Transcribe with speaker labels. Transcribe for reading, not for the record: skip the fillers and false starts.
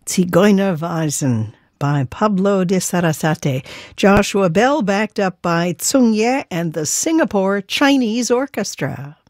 Speaker 1: Zigeunerweisen by Pablo de Sarasate. Joshua Bell backed up by Tsung Ye and the Singapore Chinese Orchestra.